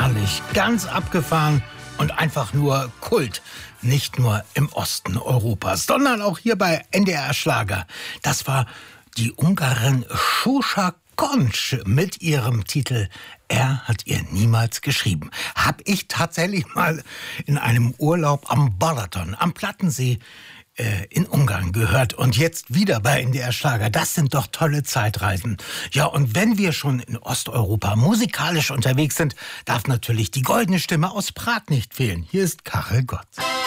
herrlich, ganz abgefahren und einfach nur Kult. Nicht nur im Osten Europas, sondern auch hier bei NDR Schlager. Das war die Ungarin Zsuzsa Koncs mit ihrem Titel Er hat ihr niemals geschrieben. Hab ich tatsächlich mal in einem Urlaub am Balaton, am Plattensee in Ungarn gehört und jetzt wieder bei NDR Schlager. Das sind doch tolle Zeitreisen. Ja, und wenn wir schon in Osteuropa musikalisch unterwegs sind, darf natürlich die goldene Stimme aus Prag nicht fehlen. Hier ist Karel Gott.